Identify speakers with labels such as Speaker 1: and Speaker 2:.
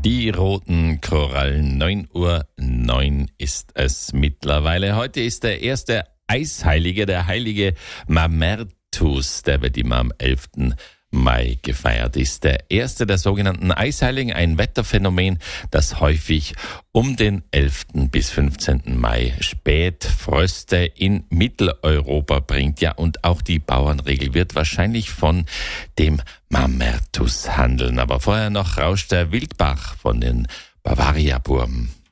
Speaker 1: Die roten Korallen, 9:09 ist es mittlerweile. Heute ist der erste Eisheilige, der heilige Mamertus. Der wird immer am 11. Mai gefeiert. Ist der erste der sogenannten Eisheiligen, ein Wetterphänomen, das häufig um den 11. bis 15. Mai Spätfröste in Mitteleuropa bringt. Ja, und auch die Bauernregel wird wahrscheinlich von dem Mamertus handeln. Aber vorher noch rauscht der Wildbach von den Bavaria Burm.